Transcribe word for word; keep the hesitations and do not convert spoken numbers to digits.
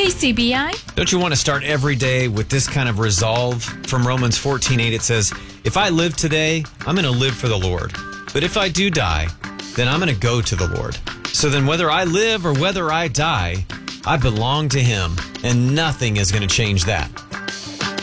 Hey, C B I. Don't you want to start every day with this kind of resolve? From Romans fourteen eight, it says, if I live today, I'm going to live for the Lord. But if I do die, then I'm going to go to the Lord. So then whether I live or whether I die, I belong to him, and nothing is going to change that.